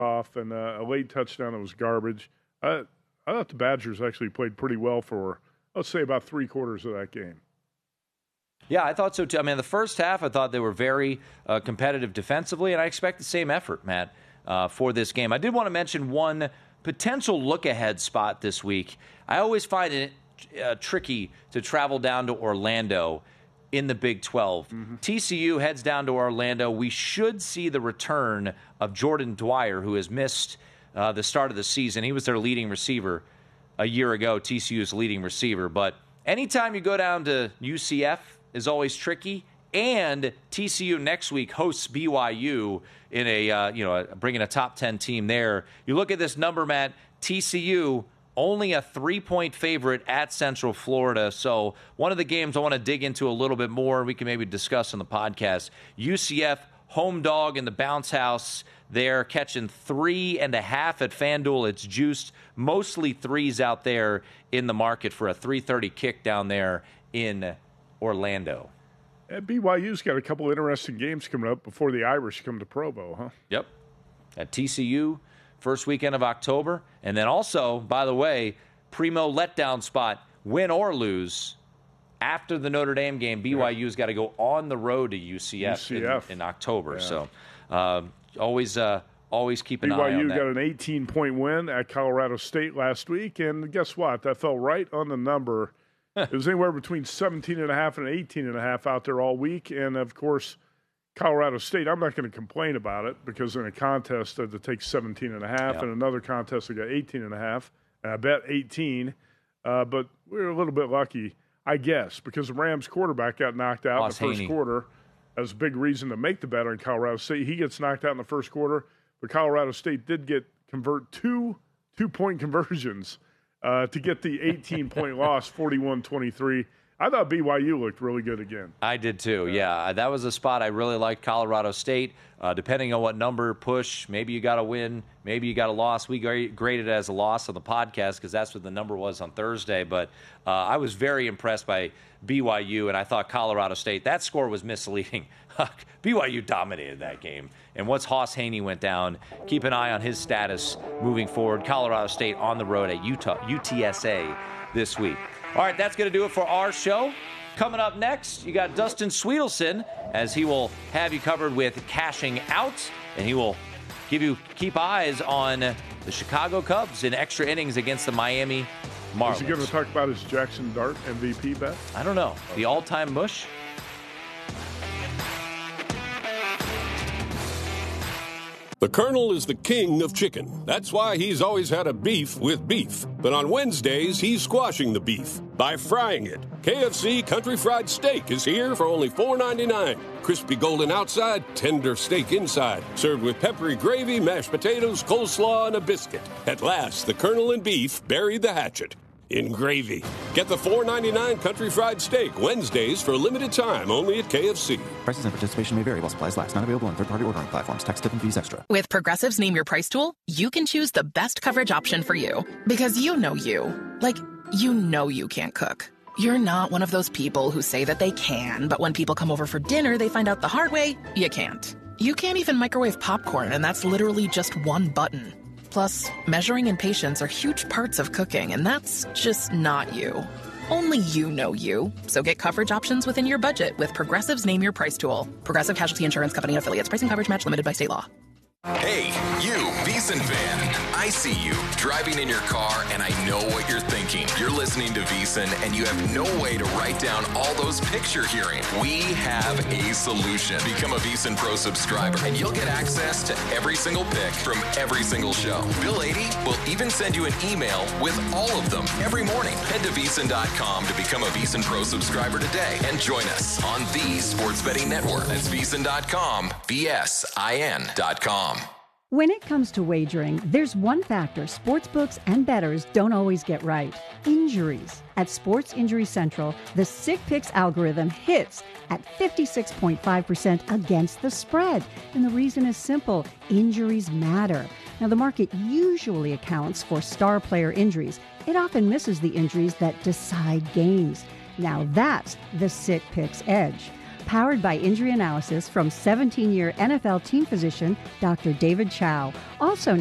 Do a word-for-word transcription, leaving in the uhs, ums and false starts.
off and uh, a late touchdown that was garbage. I, I thought the Badgers actually played pretty well for, let's say, about three quarters of that game. Yeah, I thought so, too. I mean, the first half, I thought they were very uh, competitive defensively, and I expect the same effort, Matt, uh, for this game. I did want to mention one potential look-ahead spot this week. I always find it uh, tricky to travel down to Orlando in the Big twelve. Mm-hmm. T C U heads down to Orlando. We should see the return of Jordan Dwyer, who has missed uh, the start of the season. He was their leading receiver a year ago, T C U's leading receiver. But anytime you go down to U C F is always tricky. And T C U next week hosts B Y U in a, uh, you know, bringing a top ten team there. You look at this number, Matt, T C U only a three-point favorite at Central Florida. So one of the games I want to dig into a little bit more, we can maybe discuss on the podcast. U C F, home dog in the bounce house. They're catching three and a half at FanDuel. It's juiced, mostly threes out there in the market for a three thirty kick down there in Orlando. And B Y U's got a couple interesting games coming up before the Irish come to Provo, huh? Yep. At T C U, first weekend of October. And then also, by the way, primo letdown spot, win or lose. After the Notre Dame game, B Y U's got to go on the road to U C F, U C F. In, in October. Yeah. So uh, always uh, always keep an B Y U eye on that. got an eighteen-point win at Colorado State last week. And guess what? That fell right on the number. It was anywhere between seventeen and a half and eighteen and a half out there all week. And, of course, Colorado State, I'm not going to complain about it because in a contest that it takes seventeen and a half, yep. and another contest they got eighteen and a half, and I bet eighteen. Uh, but we were a little bit lucky, I guess, because the Rams quarterback got knocked out Ross in the first Haney. quarter. That was a big reason to make the bet on Colorado State. He gets knocked out in the first quarter, but Colorado State did get convert two two-point conversions uh, to get the eighteen-point loss, forty-one twenty-three. I thought B Y U looked really good again. I did too, yeah. yeah. That was a spot I really liked, Colorado State. Uh, depending on what number push, maybe you got a win, maybe you got a loss. We graded it as a loss on the podcast because that's what the number was on Thursday. But uh, I was very impressed by B Y U, and I thought Colorado State, that score was misleading. B Y U dominated that game. And once Hoss Haney went down, keep an eye on his status moving forward. Colorado State on the road at Utah, U T S A this week. All right, that's going to do it for our show. Coming up next, you got Dustin Sweetelson, as he will have you covered with Cashing Out, and he will give you keep eyes on the Chicago Cubs in extra innings against the Miami Marlins. Is he going to talk about his Jackson Dart M V P bet? I don't know. The all-time mush? The Colonel is the king of chicken. That's why he's always had a beef with beef. But on Wednesdays, he's squashing the beef by frying it. K F C Country Fried Steak is here for only four ninety-nine. Crispy golden outside, tender steak inside. Served with peppery gravy, mashed potatoes, coleslaw, and a biscuit. At last, the Colonel and beef buried the hatchet in gravy. Get the four ninety-nine Country Fried Steak Wednesdays for a limited time only at K F C. Prices and participation may vary while supplies last. Not available on third-party ordering platforms. Tax, tip, and fees extra. With Progressive's Name Your Price tool, you can choose the best coverage option for you. Because you know you. Like, you know you can't cook. You're not one of those people who say that they can, but when people come over for dinner, they find out the hard way, you can't. You can't even microwave popcorn, and that's literally just one button. Plus, measuring and patience are huge parts of cooking, and that's just not you. Only you know you. So get coverage options within your budget with Progressive's Name Your Price tool. Progressive Casualty Insurance Company and affiliates. Pricing coverage match limited by state law. Hey, you, VEASAN fan. I see you driving in your car, and I know what you're thinking. You're listening to VEASAN, and you have no way to write down all those picks you're hearing. We have a solution. Become a VEASAN Pro subscriber, and you'll get access to every single pick from every single show. Bill eighty will even send you an email with all of them every morning. Head to VEASAN dot com to become a VEASAN Pro subscriber today, and join us on the Sports Betting Network. That's VEASAN dot com, V S I N dot com. When it comes to wagering, there's one factor sportsbooks and bettors don't always get right: injuries. At Sports Injury Central, the Sick Picks algorithm hits at fifty-six point five percent against the spread. And the reason is simple: injuries matter. Now, the market usually accounts for star player injuries. It often misses the injuries that decide games. Now, that's the Sick Picks edge. powered by Injury Analysis from seventeen-year N F L team physician Doctor David Chow. Also